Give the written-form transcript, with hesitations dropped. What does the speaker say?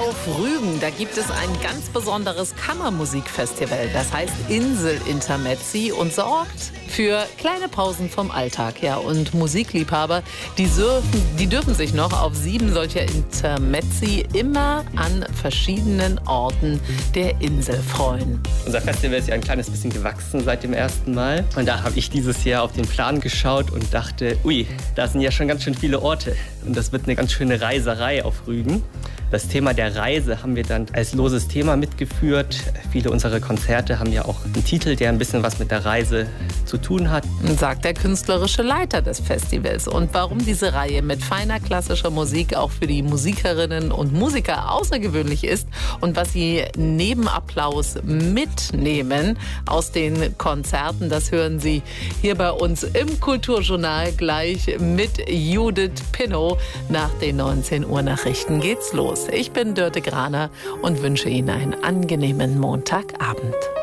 Auf Rügen, da gibt es ein ganz besonderes Kammermusikfestival. Das heißt Insel Intermezzi und sorgt für kleine Pausen vom Alltag. Ja, und Musikliebhaber, die dürfen sich noch auf 7 solcher Intermezzi immer an verschiedenen Orten der Insel freuen. Unser Festival ist ja ein kleines bisschen gewachsen seit dem ersten Mal. Und da habe ich dieses Jahr auf den Plan geschaut und dachte, ui, da sind ja schon ganz schön viele Orte. Und das wird eine ganz schöne Reiserei auf Rügen. Das Thema der Reise haben wir dann als loses Thema mitgeführt. Viele unserer Konzerte haben ja auch einen Titel, der ein bisschen was mit der Reise zu tun hat. Sagt der künstlerische Leiter des Festivals. Und warum diese Reihe mit feiner klassischer Musik auch für die Musikerinnen und Musiker außergewöhnlich ist und was sie neben Applaus mitnehmen aus den Konzerten, das hören Sie hier bei uns im Kulturjournal gleich mit Judith Pinnow. Nach den 19 Uhr Nachrichten geht's los. Ich bin Dörte Graner und wünsche Ihnen einen angenehmen Montagabend.